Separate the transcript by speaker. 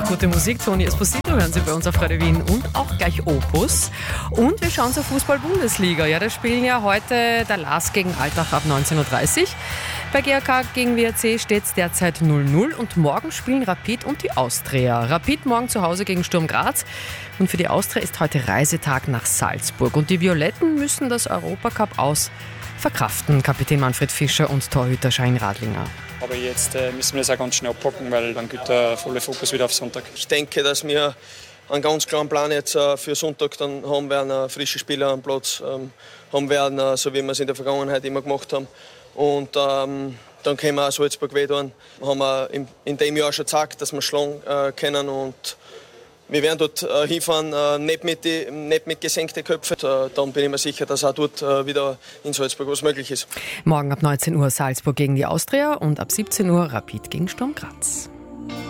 Speaker 1: gute Musik. Toni Esposito hören Sie bei uns auf Radio Wien und auch gleich Opus. Und wir schauen zur Fußball-Bundesliga. Ja, da spielen ja heute der LASK gegen Altach ab 19.30 Uhr. Bei GAK gegen WRC steht es derzeit 0-0 und morgen spielen Rapid und die Austria. Rapid morgen zu Hause gegen Sturm Graz und für die Austria ist heute Reisetag nach Salzburg. Und die Violetten müssen das Europacup aus verkraften. Kapitän Manfred Fischer und Torhüter Schein Radlinger.
Speaker 2: Aber jetzt müssen wir das auch ganz schnell abpacken, weil dann geht der volle Fokus wieder auf Sonntag.
Speaker 3: Ich denke, dass wir einen ganz klaren Plan jetzt für Sonntag dann haben werden, frische Spieler am Platz haben werden, so wie wir es in der Vergangenheit immer gemacht haben. Und dann können wir auch Salzburg wehtun. Haben wir in dem Jahr schon gezeigt, dass wir schlagen können und wir werden dort hinfahren, nicht mit gesenkten Köpfen. Dann bin ich mir sicher, dass auch dort wieder in Salzburg was möglich ist.
Speaker 1: Morgen ab 19 Uhr Salzburg gegen die Austria und ab 17 Uhr Rapid gegen Sturm Graz.